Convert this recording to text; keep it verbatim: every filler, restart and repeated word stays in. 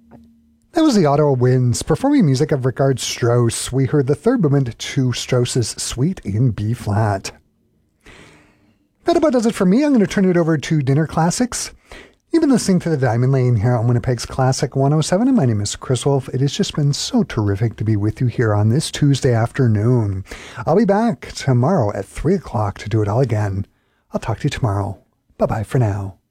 That was the Ottawa Winds performing music of Richard Strauss. We heard the third movement to Strauss's Suite in B flat. That about does it for me. I'm going to turn it over to Dinner Classics. You've been listening to the Diamond Lane here on Winnipeg's Classic one oh seven, and my name is Chris Wolf. It has just been so terrific to be with you here on this Tuesday afternoon. I'll be back tomorrow at three o'clock to do it all again. I'll talk to you tomorrow. Bye-bye for now.